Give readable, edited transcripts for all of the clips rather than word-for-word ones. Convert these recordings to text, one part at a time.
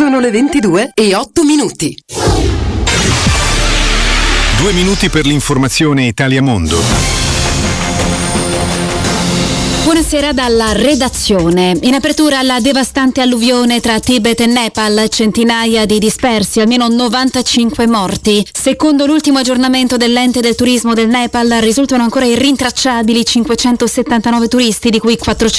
Sono le 22:08. 2 minuti per l'informazione Italia Mondo. Buonasera dalla redazione. In apertura la devastante alluvione tra Tibet e Nepal, centinaia di dispersi, almeno 95 morti. Secondo l'ultimo aggiornamento dell'ente del turismo del Nepal risultano ancora irrintracciabili 579 turisti, di cui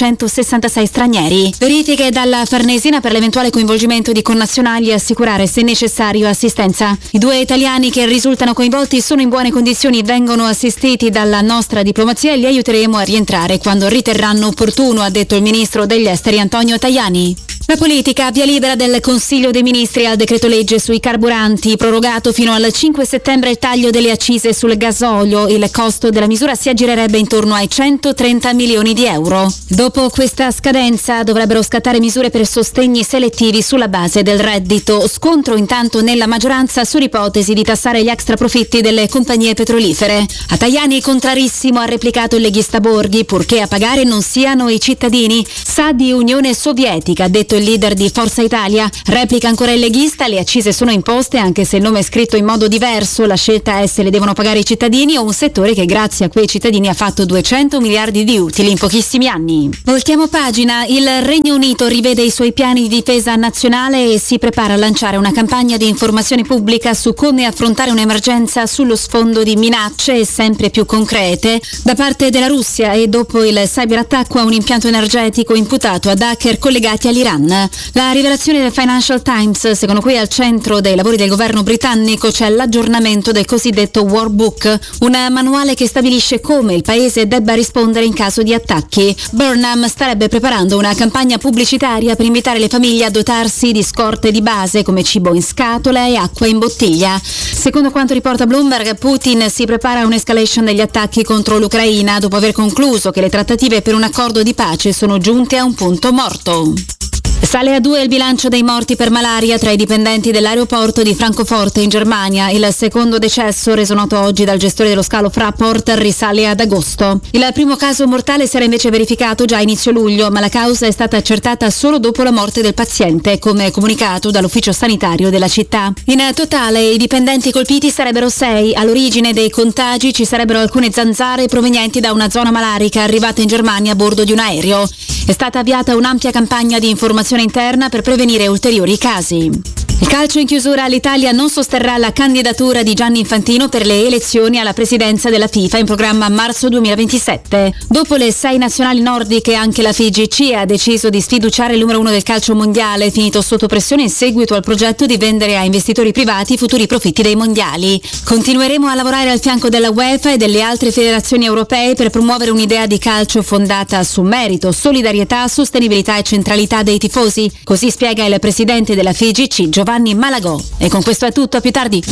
466 stranieri. Verifiche dalla Farnesina per l'eventuale coinvolgimento di connazionali e assicurare, se necessario, assistenza. I 2 italiani che risultano coinvolti sono in buone condizioni, vengono assistiti dalla nostra diplomazia e li aiuteremo a rientrare quando riterranno opportuno, ha detto il ministro degli esteri Antonio Tajani. La politica, via libera del Consiglio dei Ministri al decreto legge sui carburanti, prorogato fino al 5 settembre il taglio delle accise sul gasolio. Il costo della misura si aggirerebbe intorno ai 130 milioni di euro. Dopo questa scadenza dovrebbero scattare misure per sostegni selettivi sulla base del reddito. Scontro intanto nella maggioranza sull'ipotesi di tassare gli extraprofitti delle compagnie petrolifere. A Tajani contrarissimo ha replicato il leghista Borghi, purché a pagare non siano i cittadini. Sa di Unione Sovietica, ha detto il leader di Forza Italia. Replica ancora il leghista: le accise sono imposte anche se il nome è scritto in modo diverso, la scelta è se le devono pagare i cittadini o un settore che grazie a quei cittadini ha fatto 200 miliardi di utili in pochissimi anni. Voltiamo pagina. Il Regno Unito rivede i suoi piani di difesa nazionale e si prepara a lanciare una campagna di informazione pubblica su come affrontare un'emergenza sullo sfondo di minacce sempre più concrete da parte della Russia e dopo il cyberattacco a un impianto energetico imputato ad hacker collegati all'Iran. La rivelazione del Financial Times, secondo cui al centro dei lavori del governo britannico c'è l'aggiornamento del cosiddetto War Book, un manuale che stabilisce come il paese debba rispondere in caso di attacchi. Burnham starebbe preparando una campagna pubblicitaria per invitare le famiglie a dotarsi di scorte di base come cibo in scatola e acqua in bottiglia. Secondo quanto riporta Bloomberg, Putin si prepara a un'escalation degli attacchi contro l'Ucraina dopo aver concluso che le trattative per un accordo di pace sono giunte a un punto morto. Sale a 2 il bilancio dei morti per malaria tra i dipendenti dell'aeroporto di Francoforte in Germania. Il secondo decesso, reso noto oggi dal gestore dello scalo Fraport, risale ad agosto. Il primo caso mortale si era invece verificato già a inizio luglio, ma la causa è stata accertata solo dopo la morte del paziente, come comunicato dall'ufficio sanitario della città. In totale i dipendenti colpiti sarebbero 6. All'origine dei contagi ci sarebbero alcune zanzare provenienti da una zona malarica arrivata in Germania a bordo di un aereo. È stata avviata un'ampia campagna di informazione interna per prevenire ulteriori casi. Il calcio in chiusura. L'Italia non sosterrà la candidatura di Gianni Infantino per le elezioni alla presidenza della FIFA in programma a marzo 2027. Dopo le 6 nazionali nordiche, anche la FIGC ha deciso di sfiduciare il numero 1 del calcio mondiale, finito sotto pressione in seguito al progetto di vendere a investitori privati i futuri profitti dei mondiali. Continueremo a lavorare al fianco della UEFA e delle altre federazioni europee per promuovere un'idea di calcio fondata su merito, solidarietà, sostenibilità e centralità dei tifosi. Così spiega il presidente della FIGC, Giovanni Malagò. E con questo è tutto, a più tardi.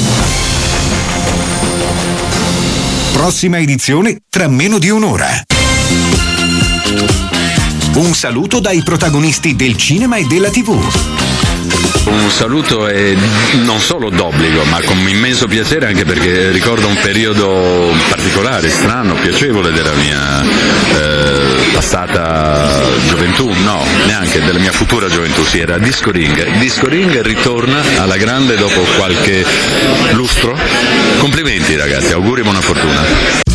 Prossima edizione tra meno di un'ora. Un saluto dai protagonisti del cinema e della TV. Un saluto è non solo d'obbligo, ma con immenso piacere, anche perché ricordo un periodo particolare, strano, piacevole della mia passata gioventù, no, neanche della mia futura gioventù, sì, era Disco Ring. Disco Ring ritorna alla grande dopo qualche lustro. Complimenti ragazzi, auguri e buona fortuna.